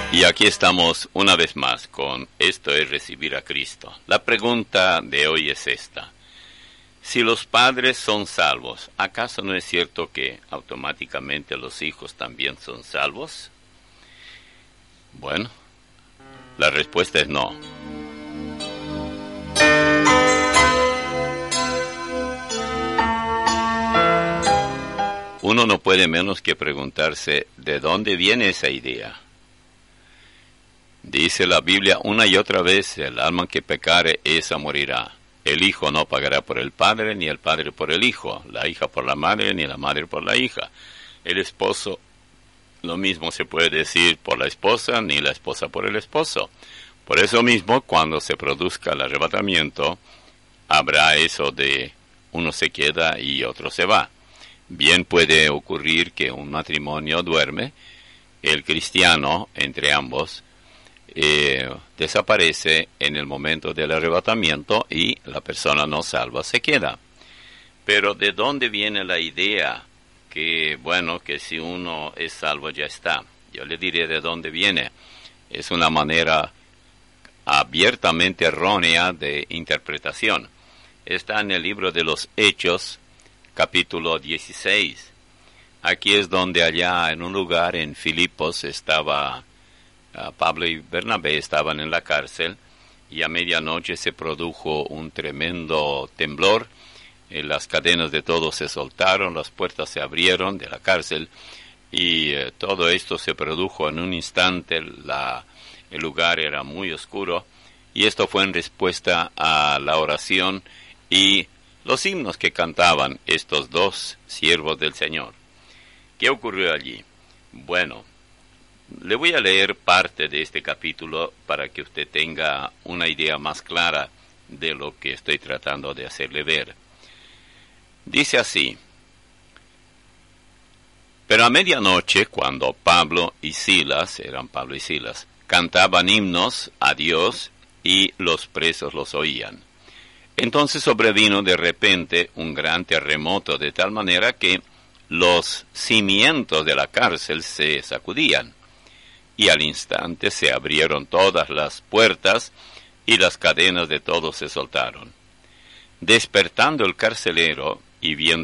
Y aquí estamos una vez más con Esto es recibir a Cristo. La pregunta de hoy es esta. Si los padres son salvos, ¿acaso no es cierto que automáticamente los hijos también son salvos? Bueno, la respuesta es no. Uno no puede menos que preguntarse ¿de dónde viene esa idea? Dice la Biblia una y otra vez, el alma que pecare, esa morirá. El hijo no pagará por el padre, ni el padre por el hijo, la hija por la madre, ni la madre por la hija. El esposo, lo mismo se puede decir por la esposa, ni la esposa por el esposo. Por eso mismo, cuando se produzca el arrebatamiento, habrá eso de uno se queda y otro se va. Bien puede ocurrir que un matrimonio duerme, el cristiano, entre ambos, desaparece en el momento del arrebatamiento y la persona no salva se queda. Pero ¿de dónde viene la idea que, bueno, que si uno es salvo ya está? Yo le diré de dónde viene. Es una manera abiertamente errónea de interpretación. Está en el libro de los Hechos, capítulo 16. Aquí es donde allá en un lugar en Filipos estaba Pablo y Bernabé estaban en la cárcel y a medianoche se produjo un tremendo temblor. Las cadenas de todos se soltaron, las puertas se abrieron de la cárcel y todo esto se produjo en un instante. El lugar era muy oscuro y esto fue en respuesta a la oración y los himnos que cantaban estos dos siervos del Señor. ¿Qué ocurrió allí? Bueno, le voy a leer parte de este capítulo para que usted tenga una idea más clara de lo que estoy tratando de hacerle ver. Dice así: pero a medianoche, cuando Pablo y Silas, cantaban himnos a Dios y los presos los oían. Entonces sobrevino de repente un gran terremoto, de tal manera que los cimientos de la cárcel se sacudían. Y al instante se abrieron todas las puertas y las cadenas de todos se soltaron. Despertando el carcelero y viendo